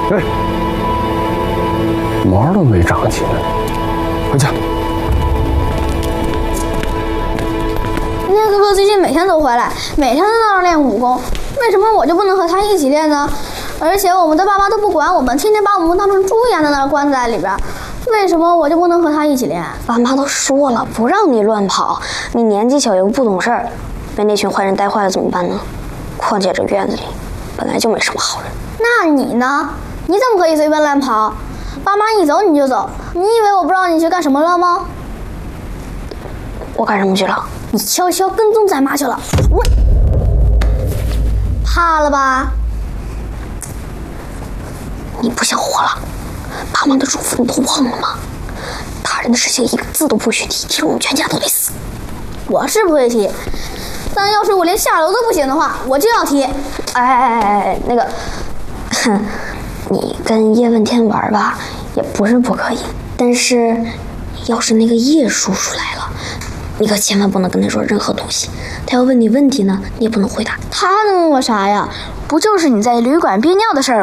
哎，毛都没长齐呢，回家。 聂哥哥最近每天都回来，每天都在那儿练武功，为什么我就不能和他一起练呢？而且我们的爸妈都不管我们，天天把我们当成猪一样在那儿关在里边，为什么我就不能和他一起练？ 爸妈都说了，不让你乱跑，你年纪小又不懂事儿，被那群坏人带坏了怎么办呢？况且这院子里本来就没什么好人。 那你呢？你怎么可以随便乱跑？爸妈一走你就走，你以为我不知道你去干什么了吗？ 我干什么去了？ 你悄悄跟踪咱妈去了。我怕了吧？ 你不想活了？爸妈的嘱咐你都忘了吗？大人的事情一个字都不许提，提了我们全家都得死。 我是不会提，但要是我连下楼都不行的话，我就要提。 哎，那个，你跟叶问天玩吧，也不是不可以，但是要是那个叶叔叔来了，你可千万不能跟他说任何东西。他要问你问题呢，你也不能回答。 他能问我啥呀？ 不就是你在旅馆憋尿的事儿吗？